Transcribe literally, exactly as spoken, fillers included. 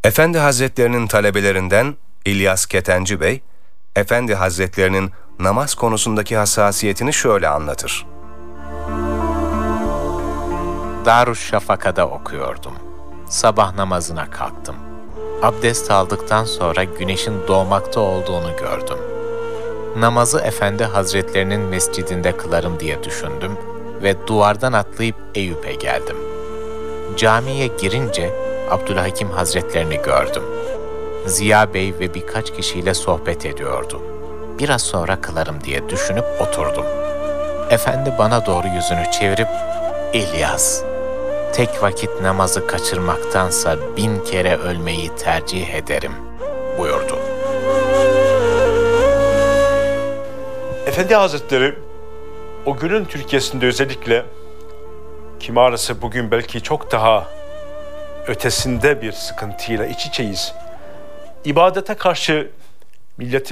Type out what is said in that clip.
Efendi Hazretlerinin talebelerinden İlyas Ketenci Bey, Efendi Hazretlerinin namaz konusundaki hassasiyetini şöyle anlatır. Darüşşafaka'da okuyordum. Sabah namazına kalktım. Abdest aldıktan sonra güneşin doğmakta olduğunu gördüm. Namazı Efendi Hazretlerinin mescidinde kılarım diye düşündüm ve duvardan atlayıp Eyüp'e geldim. Camiye girince Abdülhakim Hazretlerini gördüm. Ziya Bey ve birkaç kişiyle sohbet ediyordu. Biraz sonra kılarım diye düşünüp oturdum. Efendi bana doğru yüzünü çevirip, "İlyas, tek vakit namazı kaçırmaktansa bin kere ölmeyi tercih ederim," buyurdu. Efendi Hazretleri, o günün Türkiye'sinde özellikle, kimi arası bugün belki çok daha ötesinde bir sıkıntıyla iç içeyiz. İbadete karşı milletin